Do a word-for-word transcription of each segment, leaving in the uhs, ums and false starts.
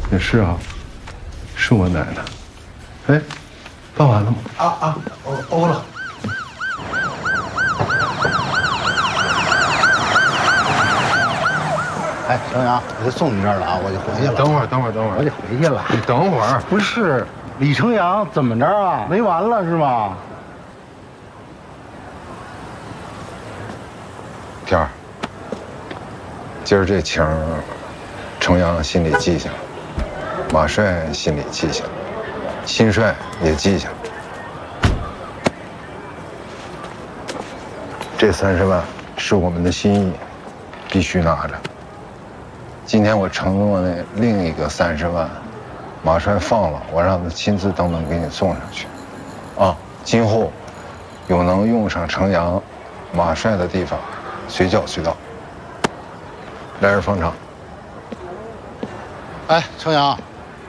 也是啊，是我奶奶。哎，办完了吗？ 啊啊，欧欧了。哎，小杨，我就送你这儿了啊，我就回去了。 等会儿，等会儿，等会儿， 我得回去了。 你等会儿。 不是，李成阳怎么着啊？没完了是吗？ 天儿，今儿这情儿，程阳心里记下了，马帅心里记下了，新帅也记下了。这三十万是我们的心意，必须拿着。今天我承诺那另一个三十万，马帅放了，我让他亲自登门给你送上去。啊，今后有能用上程阳、马帅的地方，随叫随到。来日方长。 哎，程阳，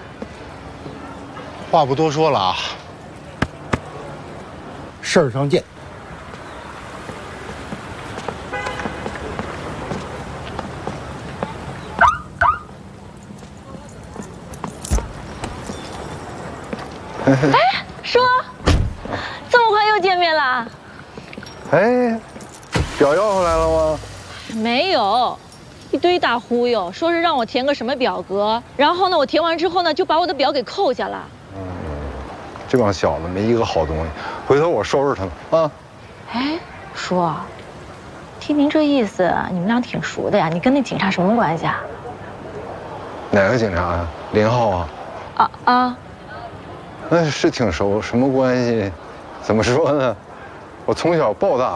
话不多说了啊，事儿上见。 哎，叔，这么快又见面了？ 哎，表要回来了吗？ 没有，一堆大忽悠，说是让我填个什么表格，然后呢，我填完之后呢，就把我的表给扣下了。 嗯，这帮小子没一个好东西，回头我收拾他们啊。 哎，叔，听您这意思，你们俩挺熟的呀？你跟那警察什么关系啊？ 哪个警察呀？林浩啊？ 啊啊！ 那是挺熟，什么关系？怎么说呢？我从小暴打